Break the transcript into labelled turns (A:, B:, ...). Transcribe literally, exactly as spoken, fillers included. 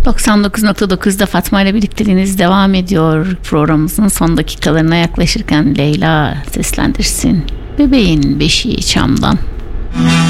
A: doksan dokuz nokta dokuzda Fatma ile birlikteliğiniz devam ediyor. Programımızın son dakikalarına yaklaşırken Leyla seslendirsin bebeğin beşiği çamdan.